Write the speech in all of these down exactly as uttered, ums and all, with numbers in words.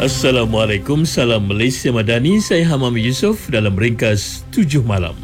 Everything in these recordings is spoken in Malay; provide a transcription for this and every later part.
Assalamualaikum, salam Malaysia Madani. Saya Hamam Yusof dalam ringkas tujuh malam.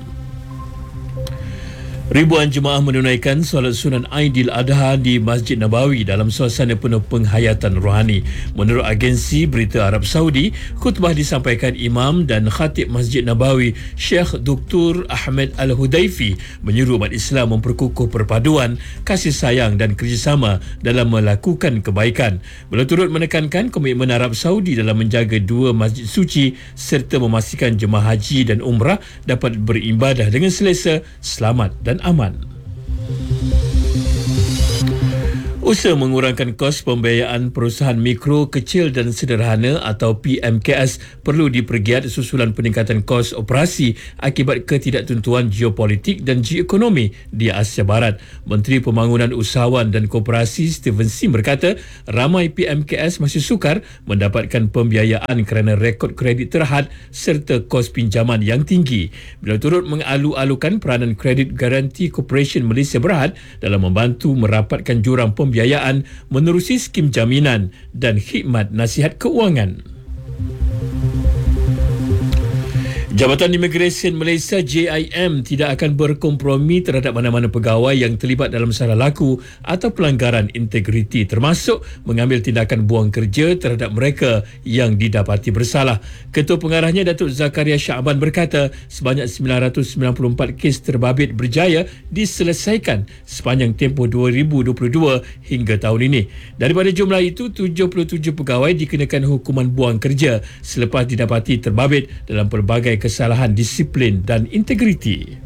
Ribuan jemaah menunaikan solat sunat Aidil Adha di Masjid Nabawi dalam suasana penuh penghayatan rohani. Menurut agensi berita Arab Saudi, khutbah disampaikan Imam dan Khatib Masjid Nabawi Syekh Doktor Ahmed Al-Hudaifi menyuruh umat Islam memperkukuh perpaduan, kasih sayang dan kerjasama dalam melakukan kebaikan. Beliau turut menekankan komitmen Arab Saudi dalam menjaga dua masjid suci serta memastikan jemaah haji dan umrah dapat beribadah dengan selesa, selamat dan aman. Usaha mengurangkan kos pembiayaan perusahaan mikro, kecil dan sederhana atau P M K S perlu dipergiat susulan peningkatan kos operasi akibat ketidaktentuan geopolitik dan geoekonomi di Asia Barat. Menteri Pembangunan Usahawan dan Koperasi Stephen Sim berkata ramai P M K S masih sukar mendapatkan pembiayaan kerana rekod kredit terhad serta kos pinjaman yang tinggi. Beliau turut mengalu-alukan peranan Credit Guarantee Corporation Malaysia Berhad dalam membantu merapatkan jurang pembiayaan menerusi skim jaminan dan khidmat nasihat keuangan. Jabatan Imigresen Malaysia J I M tidak akan berkompromi terhadap mana-mana pegawai yang terlibat dalam salah laku atau pelanggaran integriti, termasuk mengambil tindakan buang kerja terhadap mereka yang didapati bersalah. Ketua Pengarahnya Datuk Zakaria Syaban berkata sebanyak sembilan ratus sembilan puluh empat kes terbabit berjaya diselesaikan sepanjang tempoh dua ribu dua puluh dua hingga tahun ini. Daripada jumlah itu, tujuh puluh tujuh pegawai dikenakan hukuman buang kerja selepas didapati terbabit dalam pelbagai kesalahan disiplin dan integriti.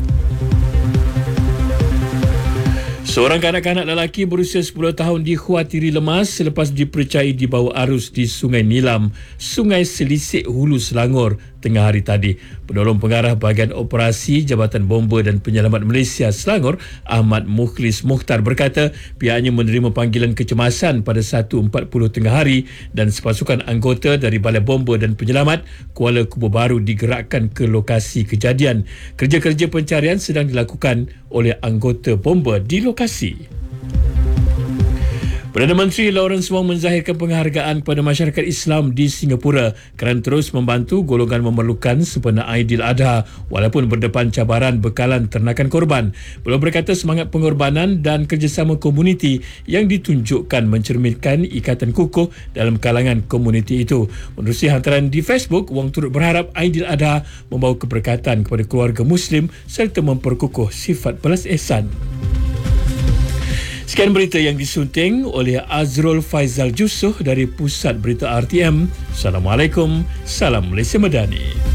Seorang kanak-kanak lelaki berusia sepuluh tahun dikhawatiri lemas selepas dipercayai dibawa arus di Sungai Nilam, Sungai Selisik, Hulu Selangor tengah hari tadi. Penolong Pengarah Bahagian Operasi Jabatan Bomba dan Penyelamat Malaysia Selangor, Ahmad Mukhlis Mukhtar berkata pihaknya menerima panggilan kecemasan pada satu empat puluh tengah hari dan sepasukan anggota dari Balai Bomba dan Penyelamat Kuala Kubu Baru digerakkan ke lokasi kejadian. Kerja-kerja pencarian sedang dilakukan oleh anggota bomba di lokasi. Perdana Menteri Lawrence Wong menzahirkan penghargaan kepada masyarakat Islam di Singapura kerana terus membantu golongan memerlukan sempena Aidil Adha walaupun berdepan cabaran bekalan ternakan korban. Beliau berkata semangat pengorbanan dan kerjasama komuniti yang ditunjukkan mencerminkan ikatan kukuh dalam kalangan komuniti itu. Menerusi hantaran di Facebook, Wong turut berharap Aidil Adha membawa keberkatan kepada keluarga Muslim serta memperkukuh sifat balas ihsan. Sekian berita yang disunting oleh Azrul Faizal Jusuh dari Pusat Berita R T M. Assalamualaikum, salam Malaysia Madani.